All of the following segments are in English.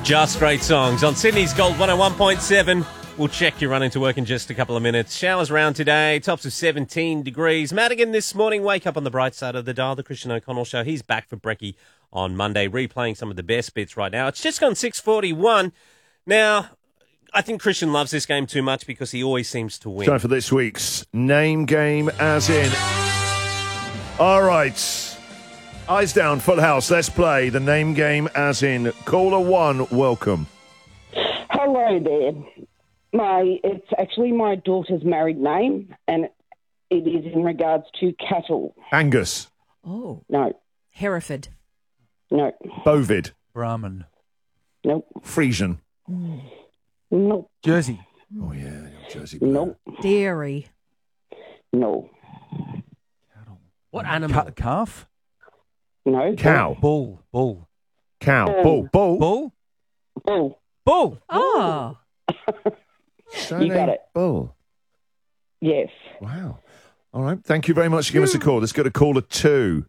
Just great songs on Sydney's Gold 101.7. We'll check your running to work in just a couple of minutes. Showers around today, tops of 17 degrees. Madigan this morning, wake up on the bright side of the dial. The Christian O'Connell Show. He's back for brekkie on Monday, replaying some of the best bits right now. It's just gone 6:41. Now, I think Christian loves this game too much because he always seems to win. Time for this week's Name Game as in. All right. Eyes down, full house. Let's play the Name Game as in. Caller 1, welcome. Hello there. It's actually my daughter's married name, and it is in regards to cattle. Angus. Oh. No. Hereford. No. Bovid. Brahman. Nope. Frisian. Nope. Jersey. Oh, yeah. Jersey. Nope. Dairy. No. What animal? Calf. No. Cow. Bull. Cow. Bull. Bull. Bull. Bull. Bull. Oh. Surname You got it. Bull. Yes. Wow. All right. Thank you very much for giving us a call. Let's go to caller 2.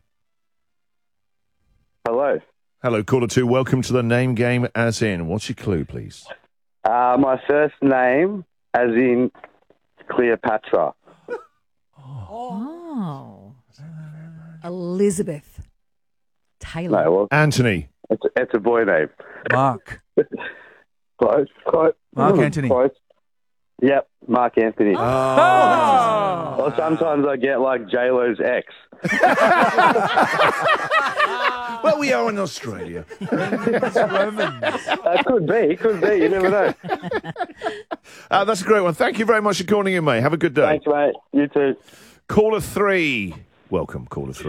Hello. Hello, caller 2. Welcome to the Name Game as in. What's your clue, please? My first name, as in Cleopatra. Oh. Elizabeth. Taylor. No, well, Anthony. it's a boy name. Mark. Close. Mark Anthony. Close. Yep, Mark Anthony. Oh. Well, sometimes I get like J-Lo's ex. Well, we are in Australia. Could be. You never know. That's a great one. Thank you very much for calling in, mate. Have a good day. Thanks, mate. You too. Caller 3. Welcome, caller 3.